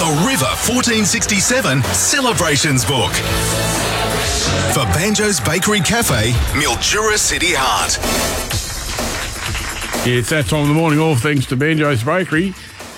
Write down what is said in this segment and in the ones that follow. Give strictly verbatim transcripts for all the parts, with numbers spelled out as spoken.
the River fourteen sixty-seven Celebrations Book. For Banjo's Bakery Cafe, Mildura City Heart. Yeah, it's that time of the morning, all thanks to Banjo's Bakery.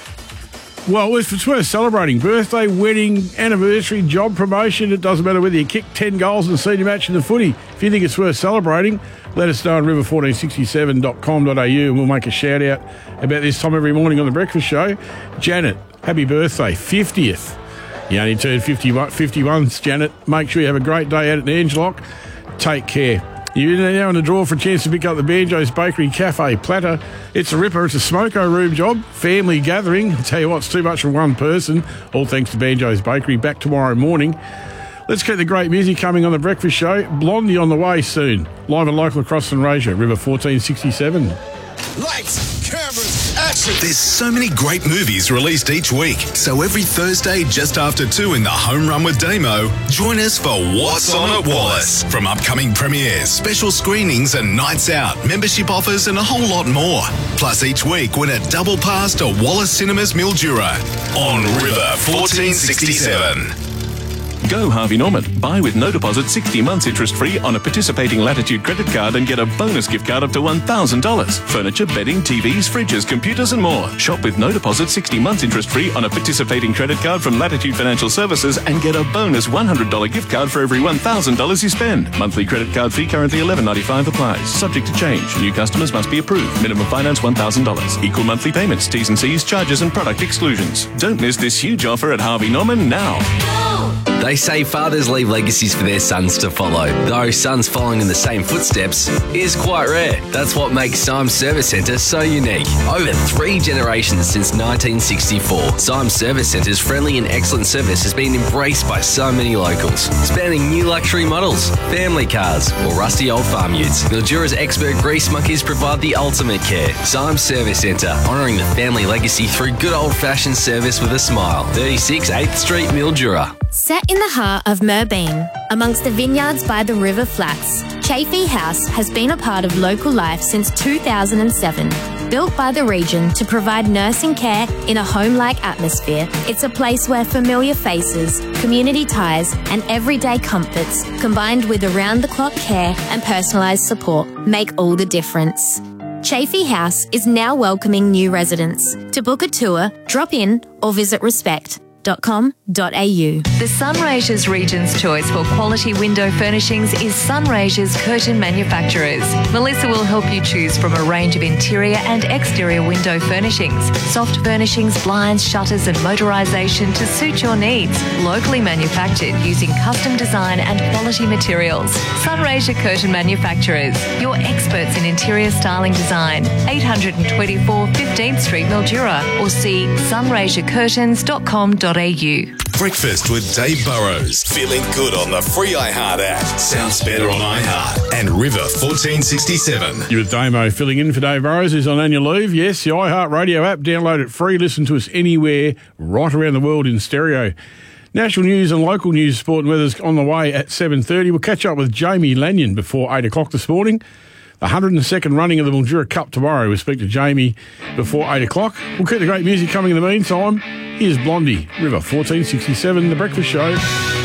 Well, if it's worth celebrating, birthday, wedding, anniversary, job promotion, it doesn't matter whether you kick ten goals in the senior match in the footy. If you think it's worth celebrating, let us know on river fourteen sixty-seven dot com dot a u and we'll make a shout out about this time every morning on The Breakfast Show. Janet, happy birthday, fiftieth. You only turned fifty-one, fifty-one, Janet. Make sure you have a great day out at Angelock. Take care. You're now in the draw for a chance to pick up the Banjo's Bakery Cafe platter. It's a ripper. It's a smoko room job. Family gathering. I tell you what, it's too much for one person. All thanks to Banjo's Bakery. Back tomorrow morning. Let's get the great music coming on The Breakfast Show. Blondie on the way soon. Live and local across Sunraysia, River fourteen sixty-seven. Lights, cameras, action. There's so many great movies released each week. So every Thursday, just after two in the Home Run with Damo, join us for What's On at Wallace. From upcoming premieres, special screenings and nights out, membership offers and a whole lot more. Plus each week, win a double pass to Wallace Cinemas Mildura on River fourteen sixty-seven. Go Harvey Norman. Buy with no deposit sixty months interest-free on a participating Latitude credit card and get a bonus gift card up to one thousand dollars. Furniture, bedding, T Vs, fridges, computers and more. Shop with no deposit sixty months interest-free on a participating credit card from Latitude Financial Services and get a bonus one hundred dollars gift card for every one thousand dollars you spend. Monthly credit card fee currently eleven ninety-five applies. Subject to change. New customers must be approved. Minimum finance one thousand dollars. Equal monthly payments, T's and C's, charges and product exclusions. Don't miss this huge offer at Harvey Norman now. They say fathers leave legacies for their sons to follow, though sons following in the same footsteps is quite rare. That's what makes Symes Service Centre so unique. Over three generations since nineteen sixty-four, Symes Service Centre's friendly and excellent service has been embraced by so many locals, spanning new luxury models, family cars, or rusty old farm utes. Mildura's expert grease monkeys provide the ultimate care. Symes Service Centre, honouring the family legacy through good old-fashioned service with a smile. thirty-six eighth Street, Mildura. Set in the heart of Merbeen, amongst the vineyards by the River Flats, Chafee House has been a part of local life since two thousand seven. Built by the region to provide nursing care in a home-like atmosphere, it's a place where familiar faces, community ties and everyday comforts, combined with around-the-clock care and personalised support, make all the difference. Chafee House is now welcoming new residents. To book a tour, drop in or visit respect dot com dot a u. The Sunraysia's Region's choice for quality window furnishings is Sunraysia's Curtain Manufacturers. Melissa will help you choose from a range of interior and exterior window furnishings, soft furnishings, blinds, shutters and motorisation to suit your needs. Locally manufactured using custom design and quality materials. Sunraysia Curtain Manufacturers, your experts in interior styling design. eight twenty-four fifteenth Street, Mildura, or see sunraysia curtains dot com dot a u. Breakfast with Dave Burrows. Feeling good on the free iHeart app. Sounds better on iHeart. And River fourteen sixty-seven. You with Damo filling in for Dave Burrows, who's on annual leave. Yes, the iHeart Radio app. Download it free. Listen to us anywhere, right around the world in stereo. National news and local news, sport and weather's on the way at seven thirty. We'll catch up with Jamie Lanyon before eight o'clock this morning. The one hundred second running of the Mildura Cup tomorrow. We'll speak to Jamie before eight o'clock. We'll keep the great music coming in the meantime. Here's Blondie, River fourteen sixty-seven, The Breakfast Show.